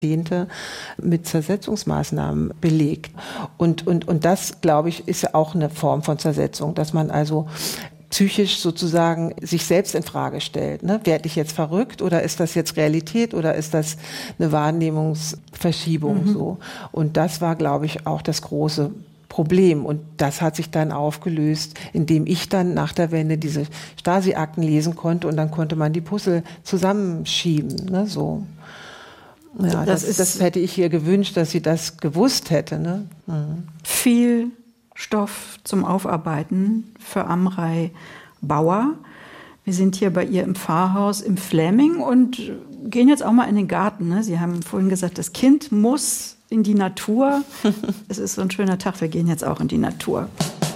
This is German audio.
Jahrzehnte mit Zersetzungsmaßnahmen belegt. Und das, glaube ich, ist ja auch eine Form von Zersetzung, dass man also psychisch sozusagen sich selbst in Frage stellt. Ne? Werde ich jetzt verrückt oder ist das jetzt Realität oder ist das eine Wahrnehmungsverschiebung so? Und das war, glaube ich, auch das große Problem. Und das hat sich dann aufgelöst, indem ich dann nach der Wende diese Stasi-Akten lesen konnte und dann konnte man die Puzzle zusammenschieben. Ne? So. Ja, das hätte ich ihr gewünscht, dass sie das gewusst hätte. Ne? Viel Stoff zum Aufarbeiten für Amrei Bauer. Wir sind hier bei ihr im Pfarrhaus im Fläming und gehen jetzt auch mal in den Garten. Ne? Sie haben vorhin gesagt, das Kind muss in die Natur. Es ist so ein schöner Tag, wir gehen jetzt auch in die Natur.